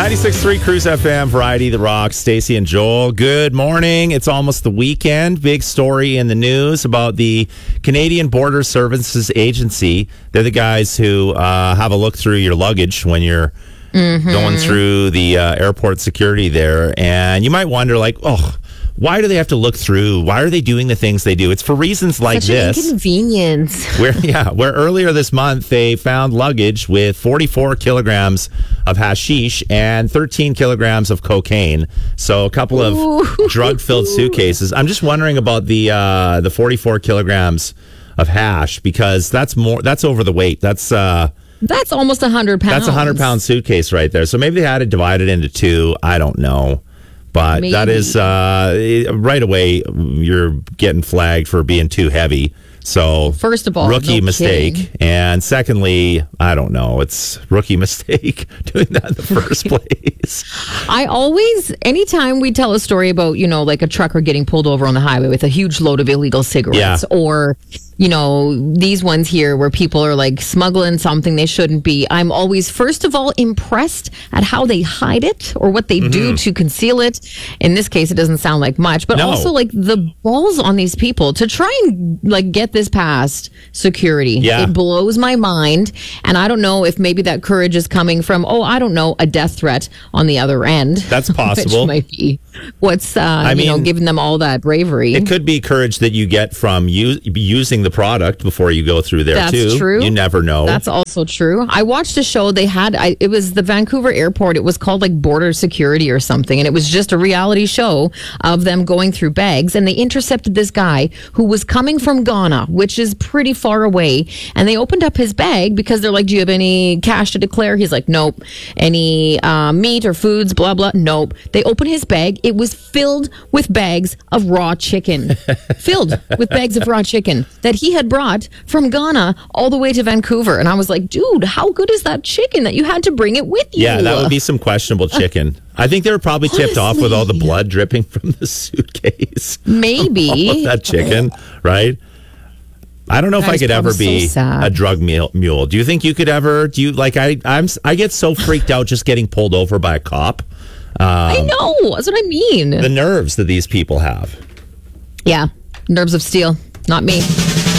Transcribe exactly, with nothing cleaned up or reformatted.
ninety-six point three Cruise F M, Variety, The Rock, Stacey and Joel. Good morning. It's almost the weekend. Big story in the news about the Canadian Border Services Agency. They're the guys who uh, have a look through your luggage when you're mm-hmm. going through the uh, airport security there. And you might wonder, like, oh, why do they have to look through? Why are they doing the things they do? It's for reasons like Such this. Such an inconvenience. Where, yeah, where earlier this month they found luggage with forty-four kilograms of hashish and thirteen kilograms of cocaine. So a couple of Ooh. drug-filled suitcases. I'm just wondering about the uh, the forty-four kilograms of hash, because that's more. That's over the weight. That's uh, that's almost one hundred pounds. That's a one hundred pound suitcase right there. So maybe they had to divide it into two. I don't know. But Maybe. that is, uh, right away, you're getting flagged for being too heavy. So, first of all, rookie no mistake. kidding. And secondly, I don't know, it's rookie mistake doing that in the first place. I always, anytime we tell a story about, you know, like a trucker getting pulled over on the highway with a huge load of illegal cigarettes, yeah. or, you know, these ones here where people are like smuggling something they shouldn't be, I'm always, first of all, impressed at how they hide it or what they mm-hmm. do to conceal it. In this case, it doesn't sound like much, but no. also like the balls on these people to try and like get this past security. Yeah. It blows my mind. And I don't know if maybe that courage is coming from, oh, I don't know, a death threat on the other end. That's possible. Which might be what's, uh, I you mean, know, giving them all that bravery. It could be courage that you get from u- using the product before you go through there, That's too. true. You never know. That's also true. I watched a show they had, I, it was the Vancouver airport. It was called like Border Security or something. And it was just a reality show of them going through bags. And they intercepted this guy who was coming from Ghana, which is pretty far away. And they opened up his bag because they're like, do you have any cash to declare? He's like, nope. Any uh, meat or foods, blah, blah. Nope. They opened his bag. It was filled with bags of raw chicken. Filled with bags of raw chicken that he had brought from Ghana all the way to Vancouver. And I was like, dude, how good is that chicken that you had to bring it with you? Yeah, that would be some questionable chicken. I think they were probably tipped Honestly. off with all the blood dripping from the suitcase. Maybe. All of that chicken, right? I don't know if I could ever be so a drug mule. Do you think you could ever? Do you like? I I'm I get so freaked out just getting pulled over by a cop. Um, I know. That's what I mean. The nerves that these people have. Yeah, nerves of steel. Not me.